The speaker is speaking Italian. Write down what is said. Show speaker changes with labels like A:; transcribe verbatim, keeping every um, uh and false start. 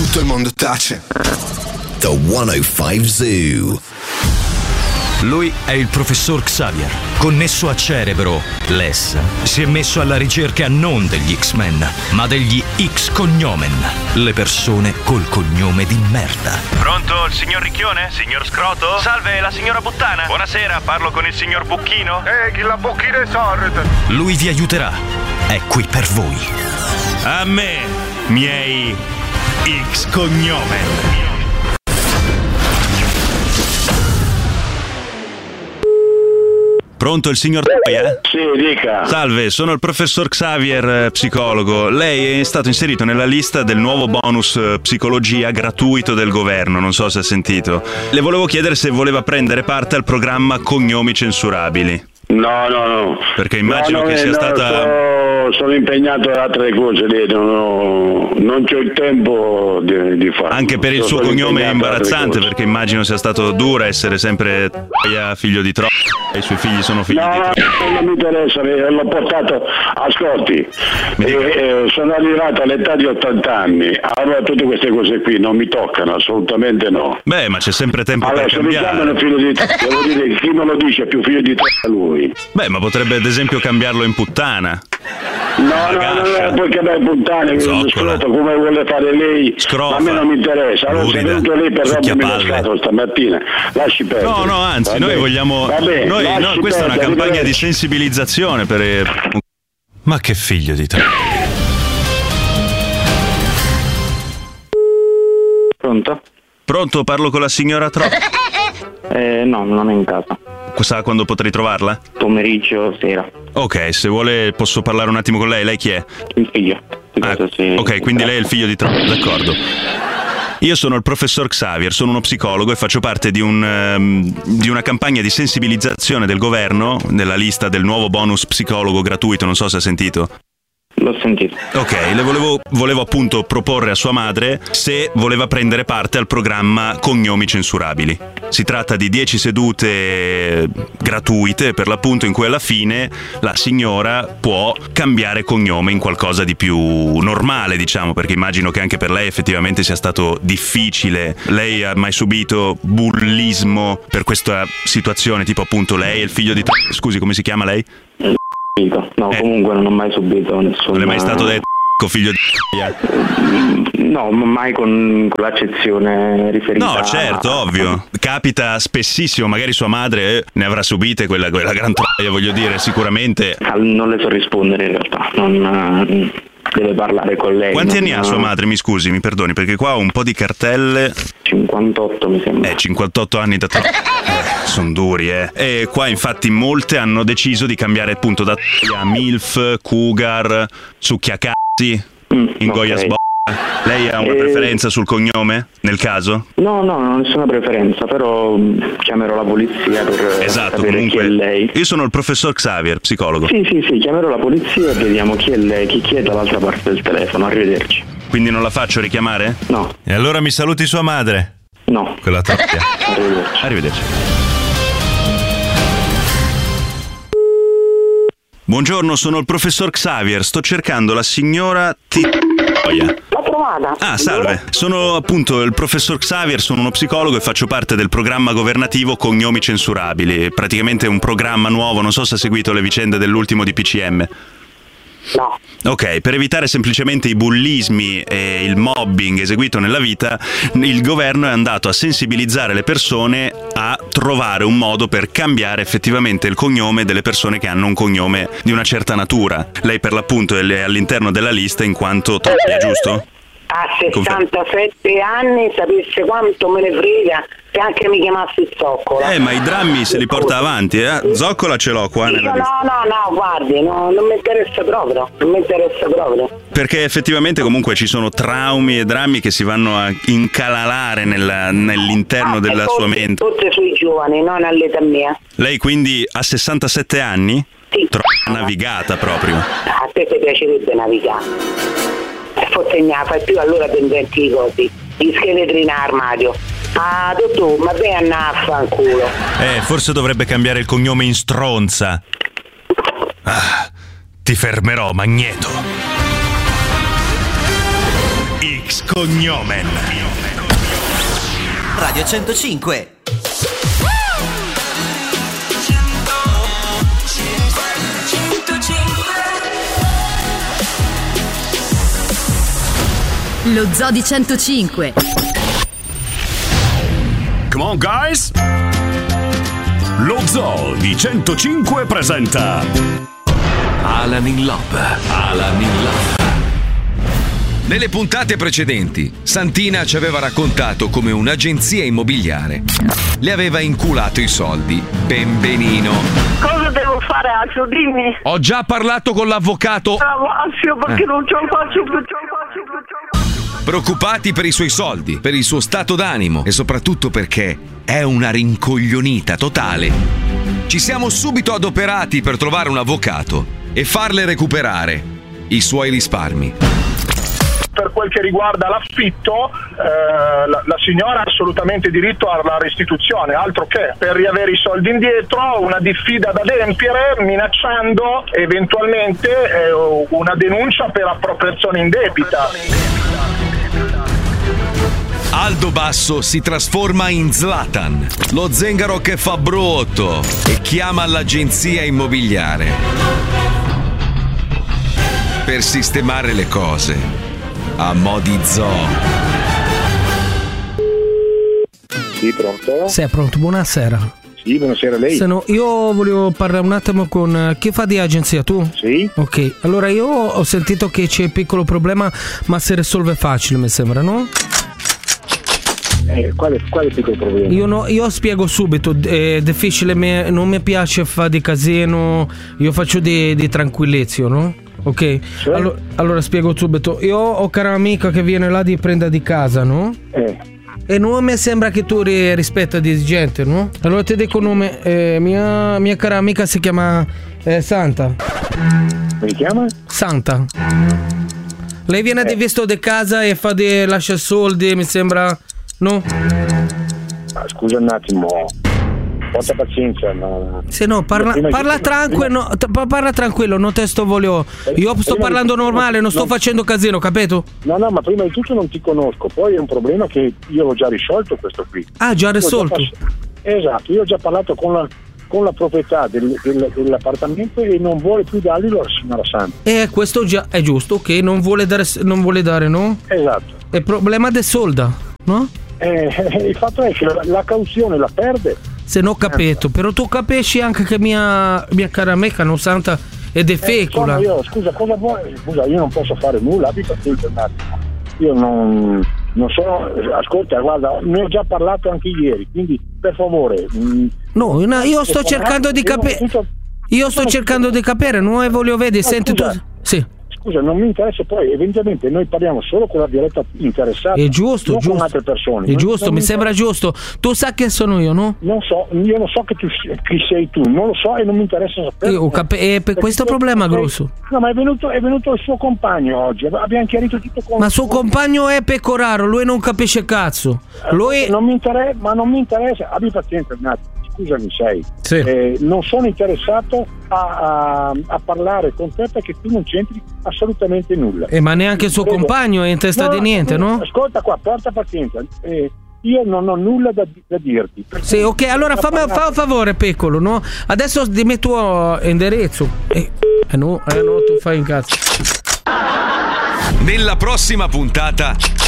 A: tutto il mondo tace.
B: The centocinque Zoo.
C: Lui è il professor Xavier. Connesso a Cerebro, Les si è messo alla ricerca non degli X-Men, ma degli X-Cognomen, le persone col cognome di merda.
D: Pronto, il signor Ricchione? Signor Scroto? Salve, la signora Puttana? Buonasera, parlo con il signor Bucchino?
E: Eh, chi la Bucchino è sorda.
C: Lui vi aiuterà. È qui per voi.
D: A me, miei X-Cognomen.
F: Pronto il signor Troia?
G: Sì, dica.
F: Salve, sono il professor Xavier, psicologo. Lei è stato inserito nella lista del nuovo bonus psicologia gratuito del governo, non so se ha sentito. Le volevo chiedere se voleva prendere parte al programma Cognomi Censurabili.
G: No, no, no.
F: Perché immagino
G: no, no,
F: che sia
G: no,
F: stata...
G: Sono, sono impegnato da altre cose lì, non, ho, non c'ho il tempo di, di farlo.
F: Anche per il
G: sono
F: suo cognome è
G: impegnato da altre
F: imbarazzante,
G: cose.
F: perché immagino sia stato duro essere sempre Troia, figlio di Troia, e i suoi figli sono figli
G: No,
F: di
G: no,
F: Troia.
G: non mi interessa, l'ho portato, ascolti,
F: Mi dica.
G: eh, eh, sono arrivato all'età di ottanta anni, allora tutte queste cose qui non mi toccano, assolutamente no.
F: Beh, ma c'è sempre tempo
G: Allora,
F: per
G: se mi chiamano
F: cambiare.
G: figlio di Troia, devo dire che chi me lo dice è più figlio di Troia lui.
F: Beh, ma potrebbe ad esempio cambiarlo in puttana.
G: No, no, no, no, poi che dai puttane,
F: Zoccola.
G: scroto, come vuole fare lei,
F: Scrofa.
G: ma a me non mi interessa, allora sei
F: Lurida.
G: venuto lì per rompermi la
F: Succhiapalle.
G: scatola stamattina, lasci perdere.
F: No, no, anzi,
G: Va
F: noi
G: bene.
F: vogliamo...
G: Va bene,
F: Noi, no,
G: lasci
F: questa è una
G: perdere,
F: campagna di
G: arrivederci.
F: sensibilizzazione per... Ma che figlio di te.
H: Pronto?
F: Pronto, parlo con la signora Tro...
H: Eh, no, non è in casa.
F: Sa quando potrei trovarla?
H: Pomeriggio, sera.
F: Ok, se vuole posso parlare un attimo con lei. Lei chi è?
H: Il figlio.
F: Ah,
H: Cosa si-
F: ok, quindi lei è il figlio di Tro... D'accordo. Io sono il professor Xavier, sono uno psicologo e faccio parte di, un, ehm, di una campagna di sensibilizzazione del governo nella lista del nuovo bonus psicologo gratuito, non so se ha sentito.
H: L'ho sentito.
F: Ok, le volevo, volevo appunto proporre a sua madre se voleva prendere parte al programma Cognomi Censurabili. Si tratta di dieci sedute gratuite per l'appunto in cui alla fine la signora può cambiare cognome in qualcosa di più normale, diciamo, perché immagino che anche per lei effettivamente sia stato difficile. Lei ha mai subito bullismo per questa situazione, tipo appunto lei è il figlio di... Scusi, come si chiama lei?
H: No,
F: Eh.
H: comunque non ho mai subito nessuno.
F: Non è mai stato detto figlio di...
H: No, ma mai con, con l'accezione riferita.
F: No, certo,
H: a-
F: ovvio. Capita spessissimo, magari sua madre eh, ne avrà subite quella, quella gran troia, voglio dire, sicuramente.
H: Al- Non le so rispondere in realtà, non eh, deve parlare con lei.
F: Quanti
H: non-
F: anni ha sua madre, mi scusi, mi perdoni, perché qua ho un po' di cartelle.
H: cinquantotto mi sembra.
F: Eh, cinquantotto anni da tro... Eh, sono duri, eh. E qua infatti molte hanno deciso di cambiare appunto da troia a MILF, Cougar, Succhiacazzi,
H: Mm,
F: Ingoia
H: ok.
F: Sbo... Lei ha una
H: Eh,
F: preferenza sul cognome, nel caso?
H: No, no, non ho nessuna preferenza, però mh, chiamerò la polizia per
F: Esatto,
H: sapere
F: comunque
H: chi è lei.
F: io sono il professor Xavier, psicologo.
H: Sì, sì, sì, chiamerò la polizia e vediamo chi è lei, chi, chi è dall'altra parte del telefono. Arrivederci.
F: Quindi non la faccio richiamare?
H: No,
F: E allora mi saluti sua madre?
H: no,
F: Quella troia.
H: arrivederci.
F: Arrivederci. Buongiorno, sono il professor Xavier, sto cercando la signora T.
I: L'ho trovata.
F: Ah, salve. Sono appunto il professor Xavier, sono uno psicologo e faccio parte del programma governativo Cognomi Censurabili. Praticamente un programma nuovo, non so se ha seguito le vicende dell'ultimo di P C M.
I: No.
F: Ok, per evitare semplicemente i bullismi e il mobbing eseguito nella vita, il governo è andato a sensibilizzare le persone a trovare un modo per cambiare effettivamente il cognome delle persone che hanno un cognome di una certa natura. Lei per l'appunto è all'interno della lista in quanto troia, giusto?
I: A sessantasette anni, sapesse quanto me ne frega se anche mi chiamassi Zoccola.
F: Eh, ma i drammi se li porta avanti, eh? Zoccola ce l'ho qua
I: Io
F: nella
I: no,
F: lista.
I: no, no, guardi, no, non mi interessa proprio, non mi interessa proprio.
F: Perché effettivamente comunque ci sono traumi e drammi che si vanno a incalalare nella- nell'interno
I: Ah,
F: della
I: e
F: sua
I: forse-
F: mente.
I: Forse sui giovani, non all'età mia.
F: Lei quindi ha sessantasette anni?
I: Sì.
F: Troppo navigata proprio.
I: A te ti piacerebbe navigare. E forse ne fai più allora ti inventi i cosi, gli scheletri in armadio. Ah, dottore, ma vai a andare a fanculo.
F: Eh, forse dovrebbe cambiare il cognome in stronza. Ah, ti fermerò, Magneto. X Cognomen.
A: Radio centocinque.
J: Lo Zoo di centocinque.
K: Come on guys! Lo Zoo di centocinque presenta
C: Alan in Love. Alan in Love. Nelle puntate precedenti, Santina ci aveva raccontato come un'agenzia immobiliare le aveva inculato i soldi ben benino.
L: Cosa devo fare, Alfio? Dimmi.
C: Ho già parlato con l'avvocato.
L: Bravo, Alfio, perché eh. non ce la faccio più, ce la faccio più, ce la faccio.
C: Preoccupati per i suoi soldi, per il suo stato d'animo e soprattutto perché è una rincoglionita totale. Ci siamo subito adoperati per trovare un avvocato e farle recuperare i suoi risparmi.
E: Per quel che riguarda l'affitto, eh, la, la signora ha assolutamente diritto alla restituzione, altro che per riavere i soldi indietro, una diffida da adempiere, minacciando eventualmente eh, una denuncia per appropriazione indebita.
C: Aldo Basso si trasforma in Zlatan, lo zengaro che fa brutto, e chiama l'agenzia immobiliare per sistemare le cose a mo' di zoo.
G: Sì, pronto?
M: Sei pronto? Buonasera.
G: Sì, buonasera a lei.
M: Se no, io volevo parlare un attimo con chi fa di agenzia, tu?
G: Sì.
M: Ok, allora io ho sentito che c'è un piccolo problema, ma si risolve facile, mi sembra, no?
G: Eh, quale, quale piccolo problema?
M: Io, no, io spiego subito, è difficile, me, non mi piace fare di casino, io faccio di, di tranquillezza, no? Ok,
G: cioè?
M: allora, allora spiego subito. Io ho cara amica che viene là di prendere di casa, no?
G: Eh.
M: E non mi sembra che tu rispetta di gente, no? Allora ti dico il nome, eh, mia, mia cara amica si chiama eh, Santa.
G: Come si chiama?
M: Santa. Lei viene
G: eh.
M: di visto di casa e fa di lascia soldi, mi sembra, no?
G: Ah, scusa un attimo. Porta pazienza, no.
M: Se no, parla, parla
G: di...
M: tranquillo, no, t- parla tranquillo, non te sto voglio. Io sto prima parlando di... normale, non sto no. facendo casino, capito?
G: No, no, ma prima di tutto non ti conosco, poi è un problema che io l'ho già risolto questo qui.
M: Ah, già risolto?
G: Già pass... Esatto, io ho già parlato con la, con la proprietà del, del, dell'appartamento e non vuole più darglielo alla signora Santa.
M: Eh, questo già è giusto, ok, non vuole dare, non vuole dare, no?
G: Esatto.
M: È il problema del solda, no?
G: Eh, il fatto è che la, la cauzione la perde.
M: Se non ho capito, però tu capisci anche che mia, mia cara amica non santa è defecola.
G: Eh, io, scusa, cosa vuoi? Scusa, io non posso fare nulla, abbi pazienza un attimo. Io non, non so, ascolta, guarda, ne ho già parlato anche ieri, quindi per favore. Mh,
M: no, no, io sto cercando di capire. Io sto cercando di capire, non voglio vedere, senti tu. Sì.
G: Scusa, non mi interessa, poi evidentemente noi parliamo solo con la diretta interessata.
M: È giusto,
G: non
M: giusto.
G: con altre persone.
M: È
G: non,
M: giusto,
G: non
M: mi
G: mi
M: sembra giusto. Tu sai che sono io, no?
G: Non so, io non so che tu, chi sei tu, non lo so e non mi interessa sapere.
M: Io cap- è per questo problema
G: sei,
M: grosso.
G: No, ma è venuto, è venuto il suo compagno oggi, abbiamo chiarito tutto con.
M: Ma suo compagno è pecoraro, lui non capisce cazzo. Lui
G: non mi interessa, ma non mi interessa, abbi pazienza un attimo. Scusami, sei.
M: Sì.
G: Eh, non sono interessato a, a, a parlare con te perché tu non c'entri assolutamente nulla.
M: Eh, ma neanche il suo
G: Prego.
M: compagno è in testa
G: no,
M: di niente, no?
G: Ascolta qua, porta pazienza. Eh, io non ho nulla da, da dirti.
M: Sì, ok, allora fammi fa un favore, piccolo, no? Adesso dimmi il tuo indirizzo. Eh, eh no, eh no, tu fai in cazzo.
C: Nella prossima puntata